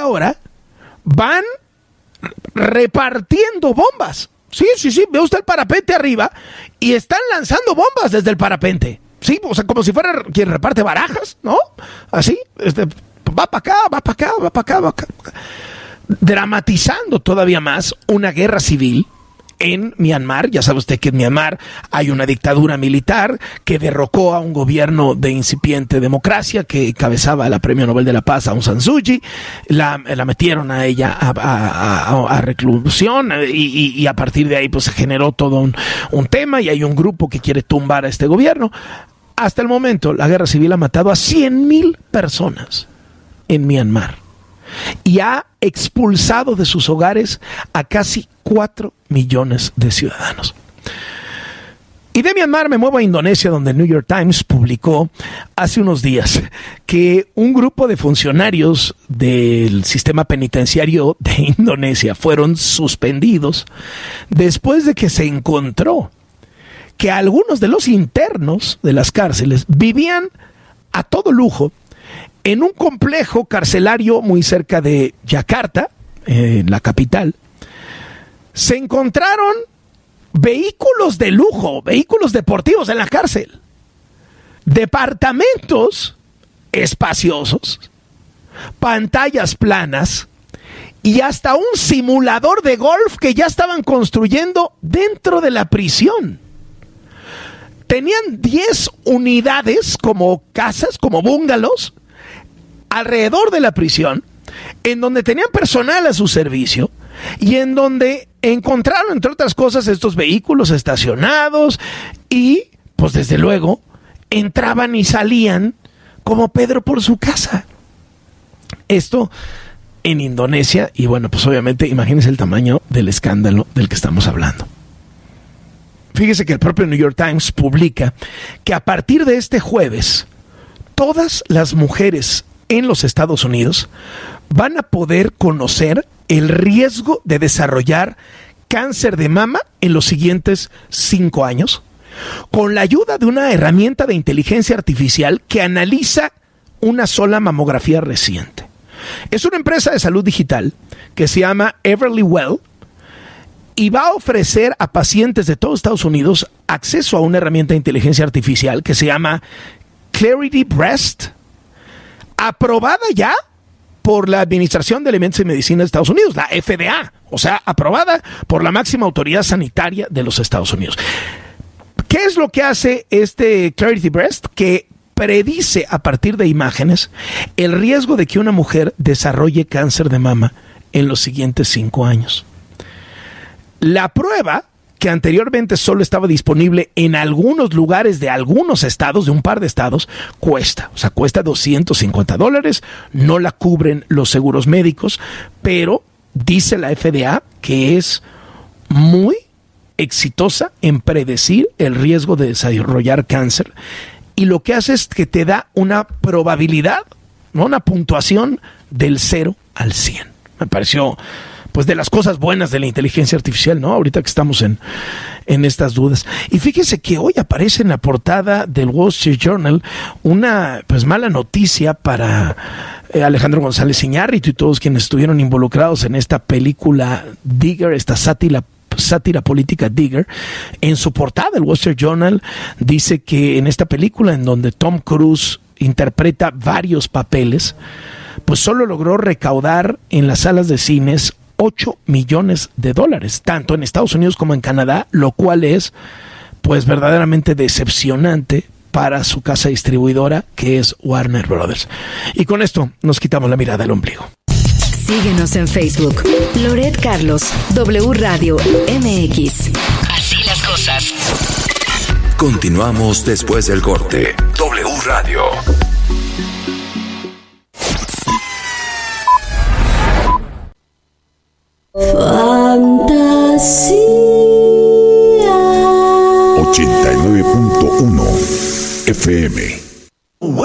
ahora van repartiendo bombas. Sí, ve usted el parapente arriba y están lanzando bombas desde el parapente. Sí, o sea, como si fuera quien reparte barajas, ¿no? Así, va para acá, va para acá, va para acá, va para acá. Dramatizando todavía más una guerra civil en Myanmar. Ya sabe usted que en Myanmar hay una dictadura militar que derrocó a un gobierno de incipiente democracia que encabezaba la Premio Nobel de la Paz, Aung San Suu Kyi. La metieron a ella a reclusión y a partir de ahí pues se generó todo un tema y hay un grupo que quiere tumbar a este gobierno. Hasta el momento la guerra civil ha matado a 100,000 personas en Myanmar y ha expulsado de sus hogares a casi 4 millones de ciudadanos. Y de Myanmar me muevo a Indonesia, donde el New York Times publicó hace unos días que un grupo de funcionarios del sistema penitenciario de Indonesia fueron suspendidos después de que se encontró que algunos de los internos de las cárceles vivían a todo lujo en un complejo carcelario muy cerca de Yakarta, la capital. Se encontraron vehículos de lujo, vehículos deportivos en la cárcel, departamentos espaciosos, pantallas planas y hasta un simulador de golf que ya estaban construyendo dentro de la prisión. Tenían 10 unidades como casas, como bungalows, alrededor de la prisión, en donde tenían personal a su servicio y en donde encontraron, entre otras cosas, estos vehículos estacionados y, pues desde luego, entraban y salían como Pedro por su casa. Esto en Indonesia, y bueno, pues obviamente imagínense el tamaño del escándalo del que estamos hablando. Fíjese que el propio New York Times publica que a partir de este jueves, todas las mujeres en los Estados Unidos van a poder conocer el riesgo de desarrollar cáncer de mama en los siguientes 5 años, con la ayuda de una herramienta de inteligencia artificial que analiza una sola mamografía reciente. Es una empresa de salud digital que se llama Everlywell y va a ofrecer a pacientes de todo Estados Unidos acceso a una herramienta de inteligencia artificial que se llama Clarity Breast, aprobada ya por la Administración de Alimentos y Medicina de Estados Unidos, la FDA, o sea, aprobada por la máxima autoridad sanitaria de los Estados Unidos. ¿Qué es lo que hace este Clarity Breast? Que predice a partir de imágenes el riesgo de que una mujer desarrolle cáncer de mama en los siguientes 5 años. La prueba, que anteriormente solo estaba disponible en algunos lugares de algunos estados, de un par de estados, cuesta $250, no la cubren los seguros médicos, pero dice la FDA que es muy exitosa en predecir el riesgo de desarrollar cáncer, y lo que hace es que te da una probabilidad, ¿no? Una puntuación del 0 al 100. Me pareció pues de las cosas buenas de la inteligencia artificial, ¿no? Ahorita que estamos en estas dudas. Y fíjese que hoy aparece en la portada del Wall Street Journal una pues mala noticia para Alejandro González Iñárritu y todos quienes estuvieron involucrados en esta película Digger, esta sátira política Digger. En su portada el Wall Street Journal dice que en esta película, en donde Tom Cruise interpreta varios papeles, pues solo logró recaudar en las salas de cines $8 millones, tanto en Estados Unidos como en Canadá, lo cual es pues verdaderamente decepcionante para su casa distribuidora, que es Warner Brothers. Y con esto nos quitamos la mirada del ombligo. Síguenos en Facebook, Loret Carlos, W Radio MX. Así las cosas. Continuamos después del corte. W Radio. Fantasía 89.1 FM.